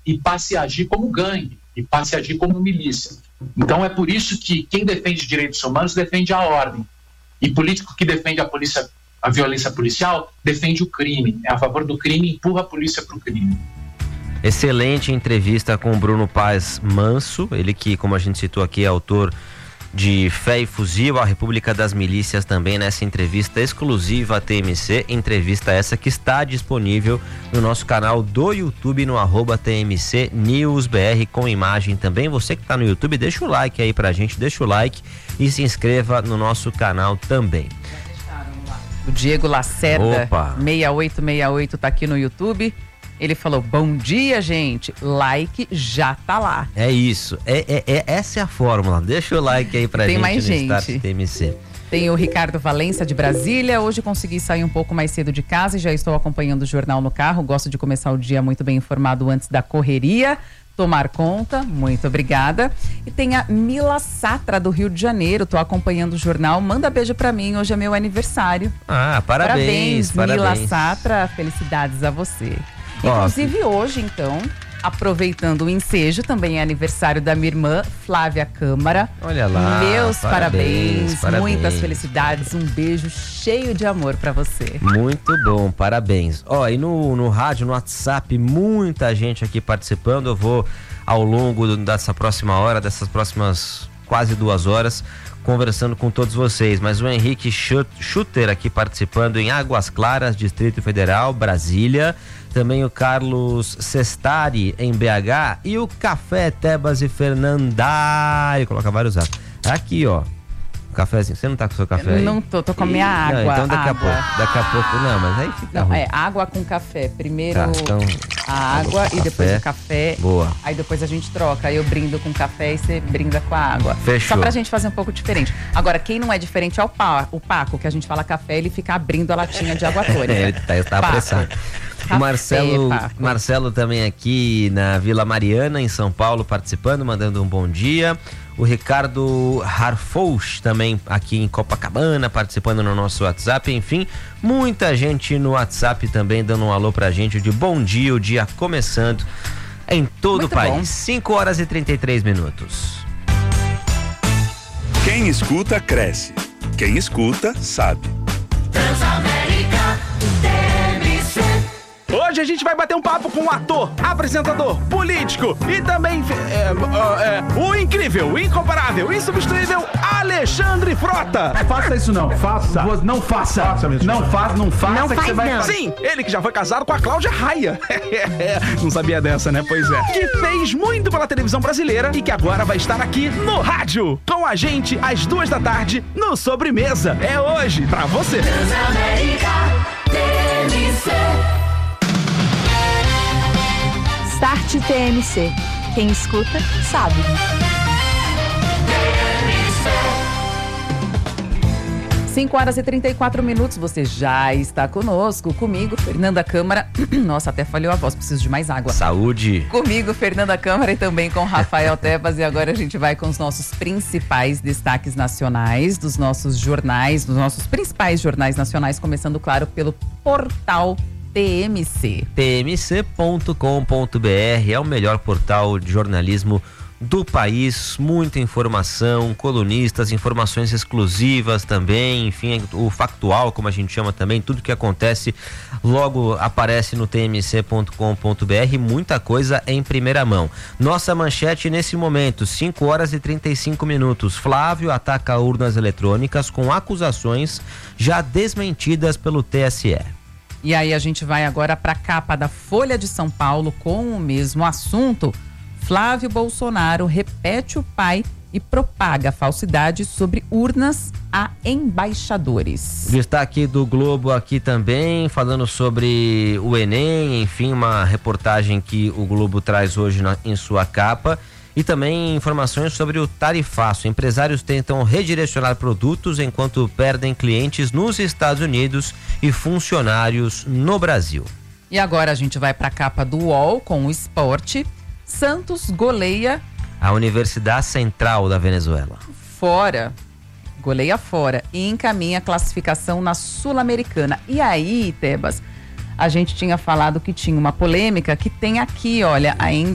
e passe a agir como gangue, e passe a agir como milícia. Então é por isso que quem defende direitos humanos defende a ordem, e político que defende a violência policial defende o crime, é a favor do crime e empurra a polícia para o crime. Excelente entrevista com o Bruno Paz Manso, ele que, como a gente citou aqui, é autor de Fé e Fuzil, a República das Milícias, também nessa entrevista exclusiva à TMC, entrevista essa que está disponível no nosso canal do YouTube, no @TMC News BR, com imagem também. Você que está no YouTube, deixa o like aí pra gente, deixa o like e se inscreva no nosso canal também. O Diego Lacerda, 6868, tá aqui no YouTube. Ele falou, bom dia, gente, like já tá lá. É isso, essa é a fórmula, deixa o like aí pra gente. Tem mais gente. Start TMC. Tem o Ricardo Valença de Brasília. Hoje consegui sair um pouco mais cedo de casa e já estou acompanhando o jornal no carro. Gosto de começar o dia muito bem informado antes da correria. Tomar conta, muito obrigada. E tem a Mila Satra do Rio de Janeiro, tô acompanhando o jornal, manda beijo pra mim, hoje é meu aniversário. Parabéns. Mila Satra, felicidades a você. Inclusive hoje, então, aproveitando o ensejo, também é aniversário da minha irmã, Flávia Câmara. Olha lá. Meus parabéns, muitas felicidades, um beijo cheio de amor pra você. Muito bom, parabéns. E no rádio, no WhatsApp, muita gente aqui participando. Eu vou, ao longo dessa próxima hora, dessas próximas quase 2 horas, conversando com todos vocês. Mas o Henrique Schutter aqui participando em Águas Claras, Distrito Federal, Brasília. Também o Carlos Sestari em BH e o Café Tebas e Fernandário. Coloca vários atos. Aqui, ó. Cafézinho. Você não tá com o seu café aí? Não tô com a minha água. Não, então daqui a pouco. Não, mas aí fica ruim. É água com café. Primeiro então, a água e depois o café. Boa. Aí depois a gente troca. Aí eu brindo com café e você brinda com a água. Fechou. Só pra gente fazer um pouco diferente. Agora, quem não é diferente é o Paco, que a gente fala café, ele fica abrindo a latinha de água tônica. Ele tá apressado. O Marcelo também aqui na Vila Mariana, em São Paulo, participando, mandando um bom dia. O Ricardo Harfouch também aqui em Copacabana, participando no nosso WhatsApp. Enfim, muita gente no WhatsApp também dando um alô pra gente de bom dia, o dia começando em todo o país. 5 horas e 33 minutos. Quem escuta, cresce. Quem escuta, sabe. Transamérica TMC. Hoje a gente vai bater um papo com o ator, apresentador, político e também o incrível, o incomparável, insubstituível Alexandre Frota. Faça isso não, faça. Não faça. Não faça. Não faz, que você vai não. Sim, ele que já foi casado com a Cláudia Raia. Não sabia dessa, né? Pois é. Que fez muito pela televisão brasileira e que agora vai estar aqui no rádio com a gente às 2 da tarde no Sobremesa. É hoje pra você. Transamérica TMC. Start TMC. Quem escuta, sabe. 5 horas e 34 minutos, você já está conosco, comigo, Fernanda Câmara. Nossa, até falhou a voz, preciso de mais água. Saúde! Comigo, Fernanda Câmara, e também com Rafael Tebas. E agora a gente vai com os nossos principais destaques nacionais, dos nossos jornais, dos nossos principais jornais nacionais, começando, claro, pelo portal TMC. TMC.com.br é o melhor portal de jornalismo do país, muita informação, colunistas, informações exclusivas também, enfim, o factual, como a gente chama também, tudo que acontece logo aparece no tmc.com.br, muita coisa em primeira mão. Nossa manchete nesse momento, 5 horas e 35 minutos, Flávio ataca urnas eletrônicas com acusações já desmentidas pelo TSE. E aí a gente vai agora para a capa da Folha de São Paulo com o mesmo assunto. Flávio Bolsonaro repete o pai e propaga falsidades sobre urnas a embaixadores. Destaque do Globo aqui também, falando sobre o Enem, enfim, uma reportagem que o Globo traz hoje em sua capa. E também informações sobre o tarifaço. Empresários tentam redirecionar produtos enquanto perdem clientes nos Estados Unidos e funcionários no Brasil. E agora a gente vai para a capa do UOL com o esporte. Santos goleia a Universidade Central da Venezuela. Goleia fora e encaminha a classificação na Sul-Americana. E aí, Tebas, a gente tinha falado que tinha uma polêmica que tem aqui, olha,